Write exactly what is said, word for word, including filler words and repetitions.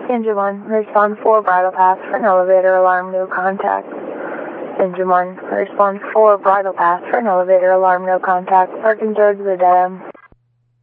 Engine one, respond four, bridle path for an elevator alarm, no contact. Engine one, respond four, bridle path for an elevator alarm, no contact. Parking towards the dead end.